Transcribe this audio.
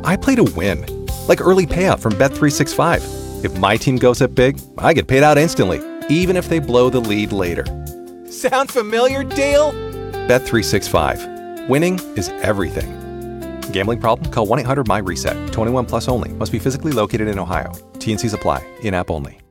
I play to win. Like early payout from Bet365. If my team goes up big, I get paid out instantly, even if they blow the lead later. Sound familiar, Dale? Bet365. Winning is everything. Gambling problem? Call 1-800-MY-RESET. 21 plus only. Must be physically located in Ohio. T&Cs apply. In-app only.